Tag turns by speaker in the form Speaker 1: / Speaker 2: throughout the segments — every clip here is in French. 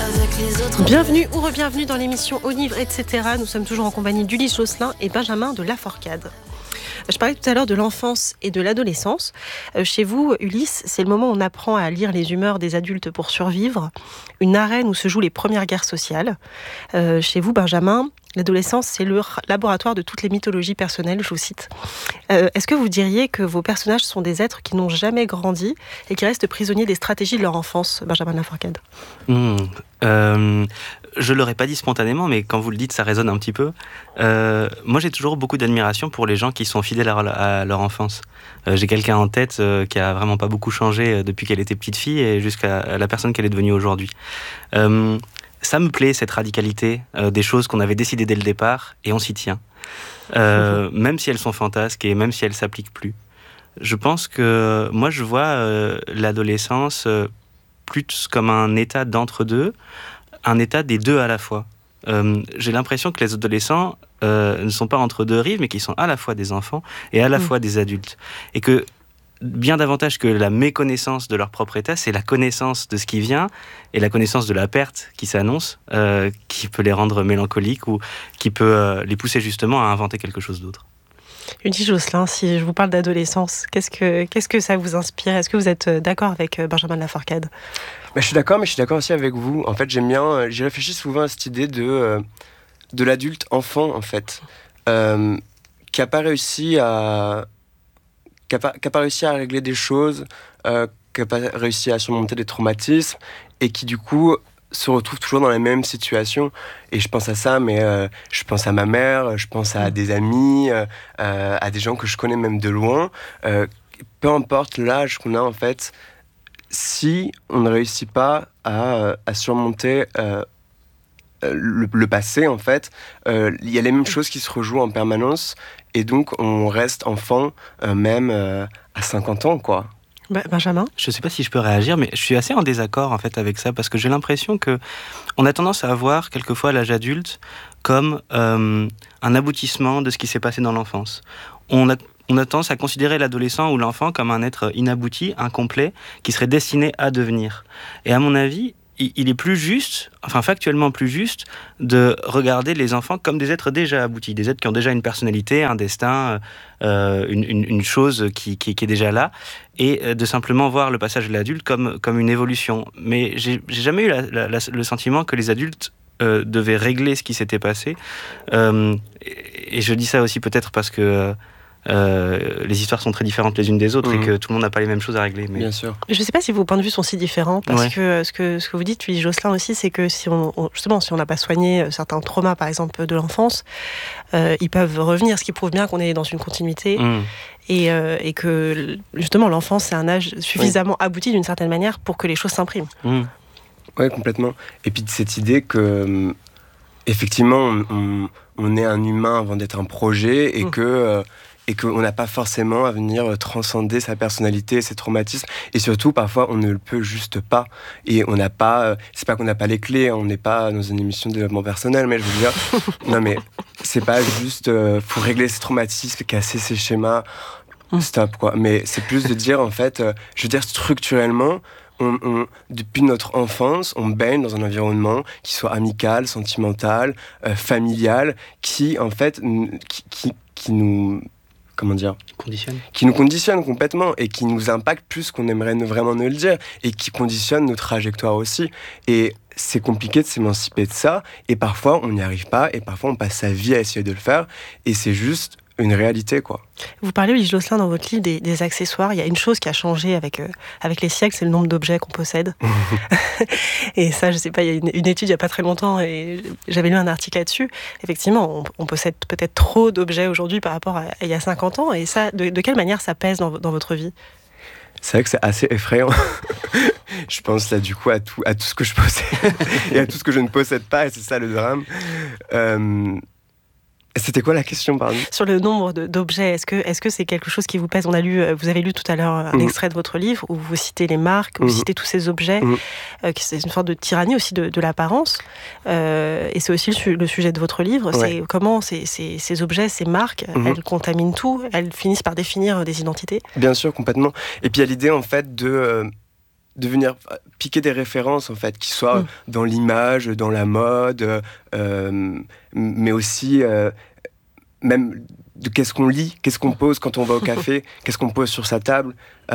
Speaker 1: Bienvenue ou re-bienvenue dans l'émission Au Livre, etc. Nous sommes toujours en compagnie d'Ulysse Josselin et Benjamin de Laforcade. Je parlais tout à l'heure de l'enfance et de l'adolescence. Chez vous, Ulysse, c'est le moment où on apprend à lire les humeurs des adultes pour survivre. Une arène où se jouent les premières guerres sociales. Chez vous, Benjamin, l'adolescence, c'est le laboratoire de toutes les mythologies personnelles, je vous cite. Est-ce que vous diriez que vos personnages sont des êtres qui n'ont jamais grandi et qui restent prisonniers des stratégies de leur enfance, Benjamin de Laforcade?
Speaker 2: Je ne l'aurais pas dit spontanément, mais quand vous le dites, ça résonne un petit peu. Moi, j'ai toujours beaucoup d'admiration pour les gens qui sont fidèles à leur enfance. J'ai quelqu'un en tête qui a vraiment pas beaucoup changé depuis qu'elle était petite fille et jusqu'à la personne qu'elle est devenue aujourd'hui. Ça me plaît, cette radicalité des choses qu'on avait décidées dès le départ, et on s'y tient. Même si elles sont fantasques et même si elles ne s'appliquent plus. Je pense que moi, je vois l'adolescence plus comme un état d'entre-deux, un état des deux à la fois. J'ai l'impression que les adolescents ne sont pas entre deux rives, mais qu'ils sont à la fois des enfants et à la fois des adultes. Et que bien davantage que la méconnaissance de leur propre état, c'est la connaissance de ce qui vient et la connaissance de la perte qui s'annonce, qui peut les rendre mélancoliques ou qui peut les pousser justement à inventer quelque chose d'autre.
Speaker 1: Ulysse Josselin, si je vous parle d'adolescence, qu'est-ce que ça vous inspire? Est-ce que vous êtes d'accord avec Benjamin de Laforcade?
Speaker 3: Je suis d'accord, mais je suis d'accord aussi avec vous. En fait, j'y réfléchis souvent à cette idée de l'adulte enfant, en fait, qui n'a pas réussi à régler des choses, qui n'a pas réussi à surmonter des traumatismes, et qui du coup se retrouve toujours dans la même situation. Et je pense à ça, mais je pense à ma mère, je pense à des amis, à des gens que je connais même de loin. Peu importe l'âge qu'on a, en fait, si on ne réussit pas à surmonter le passé, en fait, il y a les mêmes choses qui se rejouent en permanence, et donc on reste enfant même à 50 ans, quoi.
Speaker 1: Benjamin?
Speaker 2: Je ne sais pas si je peux réagir, mais je suis assez en désaccord en fait avec ça, parce que j'ai l'impression qu'on a tendance à voir quelquefois l'âge adulte comme un aboutissement de ce qui s'est passé dans l'enfance. On a tendance à considérer l'adolescent ou l'enfant comme un être inabouti, incomplet, qui serait destiné à devenir. Et à mon avis, il est plus juste, enfin factuellement plus juste, de regarder les enfants comme des êtres déjà aboutis, des êtres qui ont déjà une personnalité, un destin, une chose qui est déjà là, et de simplement voir le passage de l'adulte comme une évolution. Mais j'ai jamais eu le sentiment que les adultes devaient régler ce qui s'était passé. Et je dis ça aussi peut-être parce que les histoires sont très différentes les unes des autres et que tout le monde n'a pas les mêmes choses à régler. Mais...
Speaker 3: Bien sûr.
Speaker 1: Je ne sais pas si vos points de vue sont si différents, parce que ce que vous dites, Ulysse Josselin aussi, c'est que si on n'a pas soigné certains traumas, par exemple, de l'enfance, ils peuvent revenir, ce qui prouve bien qu'on est dans une continuité. Et que justement l'enfance, c'est un âge suffisamment abouti d'une certaine manière pour que les choses s'impriment.
Speaker 3: Oui, complètement. Et puis cette idée que effectivement on est un humain avant d'être un projet, et qu'on n'a pas forcément à venir transcender sa personnalité, ses traumatismes, et surtout parfois on ne le peut juste pas, et on n'a pas, c'est pas qu'on n'a pas les clés, on n'est pas dans une émission de développement personnel, mais je veux dire, non mais c'est pas juste faut régler ses traumatismes, casser ses schémas, stop quoi, mais c'est plus de dire en fait, je veux dire structurellement, depuis notre enfance, on baigne dans un environnement qui soit amical, sentimental, familial, qui en fait, qui nous, comment dire, qui nous conditionne complètement et qui nous impacte plus qu'on aimerait vraiment nous le dire, et qui conditionne nos trajectoires aussi. Et c'est compliqué de s'émanciper de ça, et parfois on n'y arrive pas, et parfois on passe sa vie à essayer de le faire, et c'est juste une réalité, quoi.
Speaker 1: Vous parlez, Ulysse Josselin, dans votre livre des accessoires. Il y a une chose qui a changé avec les siècles, c'est le nombre d'objets qu'on possède. Et ça, je sais pas, il y a une étude il y a pas très longtemps, et j'avais lu un article là-dessus. Effectivement, on possède peut-être trop d'objets aujourd'hui par rapport à il y a 50 ans. Et ça, de quelle manière ça pèse dans votre vie?
Speaker 3: C'est vrai que c'est assez effrayant. Je pense là du coup à tout ce que je possède et à tout ce que je ne possède pas, et c'est ça le drame. C'était quoi la question, pardon? Sur
Speaker 1: le nombre d'objets, est-ce que c'est quelque chose qui vous pèse? Vous avez lu tout à l'heure un extrait de votre livre où vous citez les marques, vous citez tous ces objets, c'est une sorte de tyrannie aussi de l'apparence, et c'est aussi le sujet de votre livre, c'est comment ces objets, ces marques, elles contaminent tout, elles finissent par définir des identités.
Speaker 3: Bien sûr, complètement. Et puis il y a l'idée en fait venir piquer des références en fait, qui soient dans l'image, dans la mode, mais aussi même de qu'est-ce qu'on lit, qu'est-ce qu'on pose quand on va au café, qu'est-ce qu'on pose sur sa table,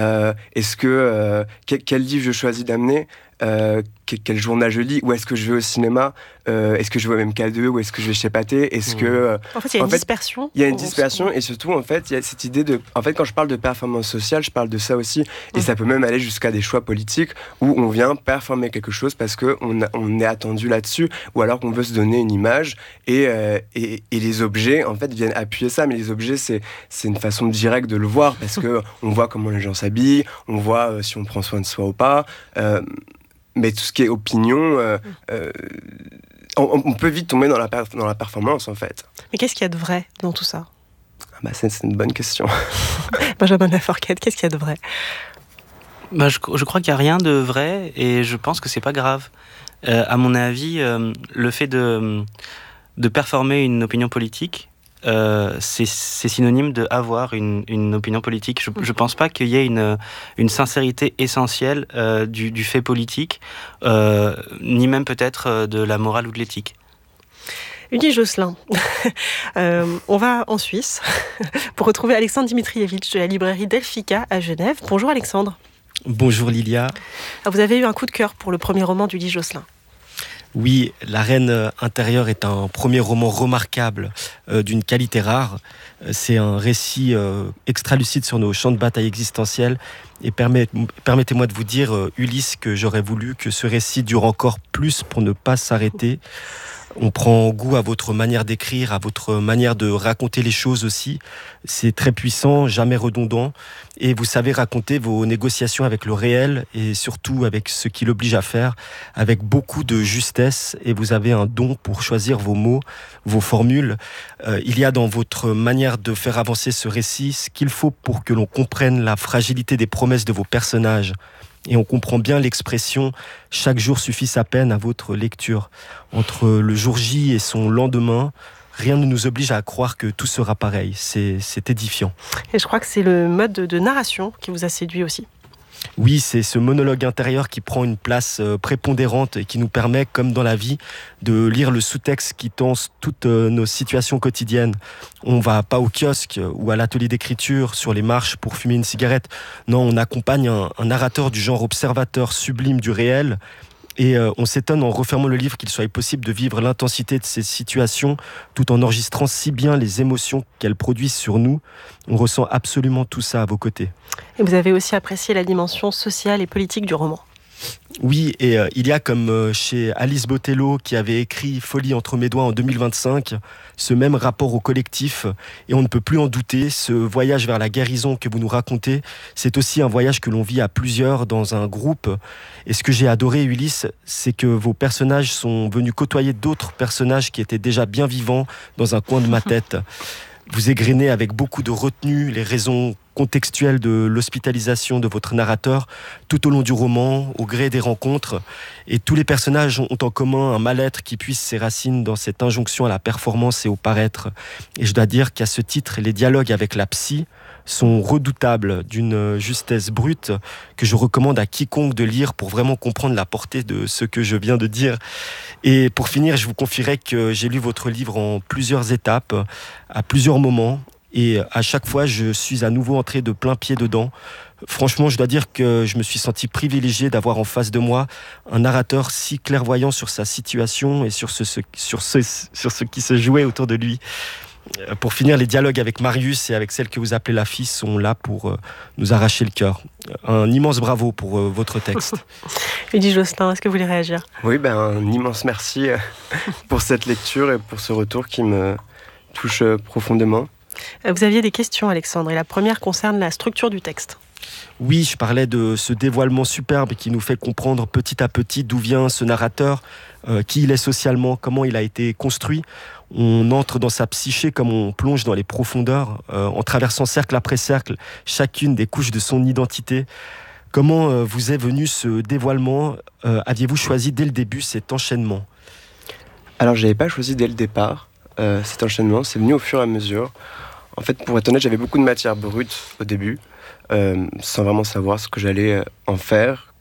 Speaker 3: quel livre je choisis d'amener, quel journal je lis, où est-ce que je vais au cinéma, est-ce que je vais au MK2, ou est-ce que je vais chez Pathé, est-ce que...
Speaker 1: En fait, il y a une dispersion.
Speaker 3: Il y a une dispersion, et surtout, en fait, il y a cette idée de... En fait, quand je parle de performance sociale, je parle de ça aussi, et ça peut même aller jusqu'à des choix politiques, où on vient performer quelque chose parce qu'on est attendu là-dessus, ou alors qu'on veut se donner une image, et les objets, en fait, viennent appuyer ça, mais les objets, c'est une façon directe de le voir, parce qu'on voit comment les gens s'habillent, on voit si on prend soin de soi ou pas... mais tout ce qui est opinion, on peut vite tomber dans la performance, en fait.
Speaker 1: Mais qu'est-ce qu'il y a de vrai dans tout ça ?
Speaker 3: C'est une bonne question.
Speaker 1: Benjamin de la Forcade, qu'est-ce qu'il y a de vrai ?
Speaker 2: Je crois qu'il n'y a rien de vrai, et je pense que c'est pas grave. À mon avis, le fait de performer une opinion politique, c'est synonyme d'avoir une opinion politique. Je ne pense pas qu'il y ait une sincérité essentielle du fait politique, ni même peut-être de la morale ou de l'éthique.
Speaker 1: Ulysse Josselin, on va en Suisse pour retrouver Alexandre Dimitrievitch de la librairie Delphica à Genève. Bonjour Alexandre.
Speaker 4: Bonjour Lilia.
Speaker 1: Vous avez eu un coup de cœur pour le premier roman d'Ulysse Josselin.
Speaker 4: Oui, La Reine intérieure est un premier roman remarquable d'une qualité rare. C'est un récit extra-lucide sur nos champs de bataille existentiels. Et permettez-moi de vous dire, Ulysse, que j'aurais voulu que ce récit dure encore plus pour ne pas s'arrêter. On prend goût à votre manière d'écrire, à votre manière de raconter les choses aussi. C'est très puissant, jamais redondant. Et vous savez raconter vos négociations avec le réel et surtout avec ce qui l'oblige à faire, avec beaucoup de justesse. Et vous avez un don pour choisir vos mots, vos formules. Il y a dans votre manière de faire avancer ce récit ce qu'il faut pour que l'on comprenne la fragilité des promesses de vos personnages. Et on comprend bien l'expression « chaque jour suffit sa peine » à votre lecture. Entre le jour J et son lendemain, rien ne nous oblige à croire que tout sera pareil. C'est édifiant.
Speaker 1: Et je crois que c'est le mode de narration qui vous a séduit aussi.
Speaker 4: Oui, c'est ce monologue intérieur qui prend une place prépondérante et qui nous permet, comme dans la vie, de lire le sous-texte qui tense toutes nos situations quotidiennes. On ne va pas au kiosque ou à l'atelier d'écriture sur les marches pour fumer une cigarette. Non, on accompagne un narrateur du genre observateur sublime du réel. Et on s'étonne en refermant le livre qu'il soit possible de vivre l'intensité de ces situations tout en enregistrant si bien les émotions qu'elles produisent sur nous. On ressent absolument tout ça à vos côtés.
Speaker 1: Et vous avez aussi apprécié la dimension sociale et politique du roman.
Speaker 4: Oui, et il y a comme chez Alice Botelho qui avait écrit Folie entre mes doigts en 2025, ce même rapport au collectif, et on ne peut plus en douter, ce voyage vers la guérison que vous nous racontez, c'est aussi un voyage que l'on vit à plusieurs dans un groupe. Et ce que j'ai adoré, Ulysse, c'est que vos personnages sont venus côtoyer d'autres personnages qui étaient déjà bien vivants dans un coin de ma tête. Vous égrenez avec beaucoup de retenue les raisons contextuelles de l'hospitalisation de votre narrateur tout au long du roman, au gré des rencontres. Et tous les personnages ont en commun un mal-être qui puise ses racines dans cette injonction à la performance et au paraître. Et je dois dire qu'à ce titre, les dialogues avec la psy sont redoutables, d'une justesse brute que je recommande à quiconque de lire pour vraiment comprendre la portée de ce que je viens de dire. Et pour finir, je vous confierai que j'ai lu votre livre en plusieurs étapes, à plusieurs moments, et à chaque fois, je suis à nouveau entré de plein pied dedans. Franchement, je dois dire que je me suis senti privilégié d'avoir en face de moi un narrateur si clairvoyant sur sa situation et sur ce qui se jouait autour de lui. Pour finir, les dialogues avec Marius et avec celle que vous appelez la fille sont là pour nous arracher le cœur. Un immense bravo pour votre texte.
Speaker 1: Ulysse Josselin, est-ce que vous voulez réagir ?
Speaker 3: Oui, un immense merci pour cette lecture et pour ce retour qui me touche profondément.
Speaker 1: Vous aviez des questions, Alexandre, et la première concerne la structure du texte.
Speaker 4: Oui, je parlais de ce dévoilement superbe qui nous fait comprendre petit à petit d'où vient ce narrateur, qui il est socialement, comment il a été construit. On entre dans sa psyché comme on plonge dans les profondeurs, en traversant cercle après cercle chacune des couches de son identité. Comment vous est venu ce dévoilement ? Aviez-vous choisi dès le début cet enchaînement ?
Speaker 3: Alors, je n'avais pas choisi dès le départ cet enchaînement, c'est venu au fur et à mesure. En fait, pour être honnête, j'avais beaucoup de matière brute au début, sans vraiment savoir ce que j'allais en faire,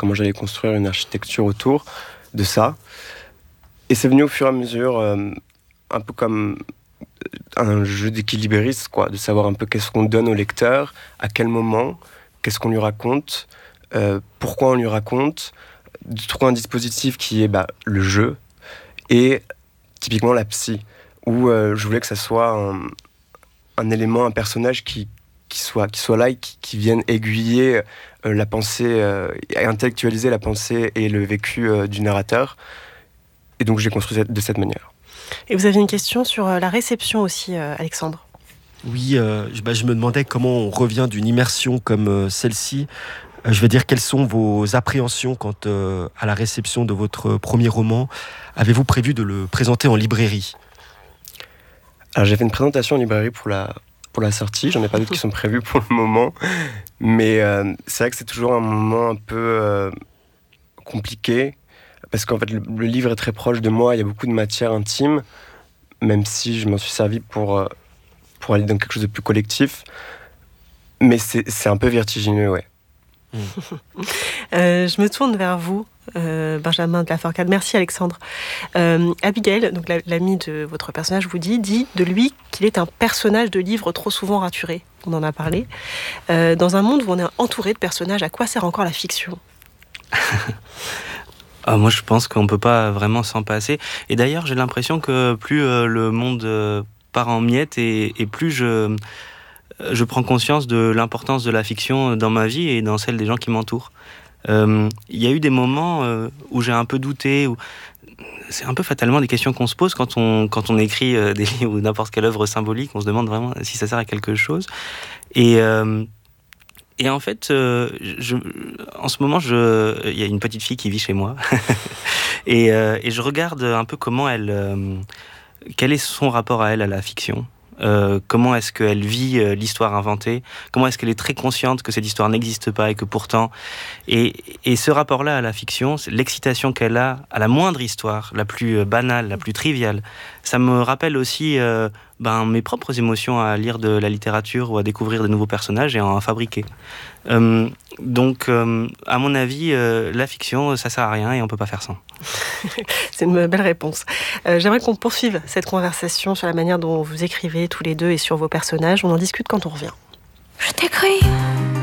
Speaker 3: comment j'allais construire une architecture autour de ça. Et c'est venu au fur et à mesure, un peu comme un jeu d'équilibriste, quoi, de savoir un peu qu'est-ce qu'on donne au lecteur, à quel moment, qu'est-ce qu'on lui raconte, pourquoi on lui raconte, de trouver un dispositif qui est le jeu et typiquement la psy, où je voulais que ça soit un élément, un personnage qui soit là et qui vienne aiguiller la pensée, et intellectualiser la pensée et le vécu du narrateur. Et donc j'ai construit de cette manière.
Speaker 1: Et vous aviez une question sur la réception aussi, Alexandre.
Speaker 4: Oui, je me demandais comment on revient d'une immersion comme celle-ci. Je veux dire, quelles sont vos appréhensions quant à la réception de votre premier roman? Avez-vous prévu de le présenter en librairie?
Speaker 3: Alors j'ai fait une présentation en librairie pour la sortie, j'en ai pas d'autres qui sont prévus pour le moment, mais c'est vrai que c'est toujours un moment un peu compliqué, parce qu'en fait le livre est très proche de moi, il y a beaucoup de matière intime, même si je m'en suis servi pour aller dans quelque chose de plus collectif, mais c'est un peu vertigineux, ouais.
Speaker 1: Je me tourne vers vous, Benjamin de La Forcade. Merci Alexandre. Abigail, donc l'amie de votre personnage, vous dit de lui qu'il est un personnage de livre trop souvent raturé. On en a parlé. Dans un monde où on est entouré de personnages, à quoi sert encore la fiction?
Speaker 2: Moi, je pense qu'on ne peut pas vraiment s'en passer. Et d'ailleurs, j'ai l'impression que plus le monde part en miettes et plus je prends conscience de l'importance de la fiction dans ma vie et dans celle des gens qui m'entourent. Il y a eu des moments où j'ai un peu douté, où c'est un peu fatalement des questions qu'on se pose quand on écrit des livres ou n'importe quelle œuvre symbolique. On se demande vraiment si ça sert à quelque chose. Et en fait, en ce moment, il y a une petite fille qui vit chez moi. et je regarde un peu quel est son rapport à elle, à la fiction. Comment est-ce qu'elle vit l'histoire inventée, comment est-ce qu'elle est très consciente que cette histoire n'existe pas et que pourtant... Et ce rapport-là à la fiction, l'excitation qu'elle a à la moindre histoire, la plus banale, la plus triviale, ça me rappelle aussi mes propres émotions à lire de la littérature ou à découvrir de nouveaux personnages et à en fabriquer. Donc, à mon avis, la fiction, ça sert à rien et on peut pas faire sans.
Speaker 1: C'est une belle réponse. J'aimerais qu'on poursuive cette conversation sur la manière dont vous écrivez tous les deux et sur vos personnages. On en discute quand on revient.
Speaker 5: Je t'écris.